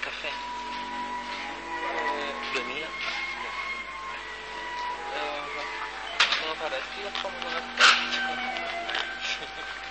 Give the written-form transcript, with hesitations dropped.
café. ¿Bebida? No, para ti es como una...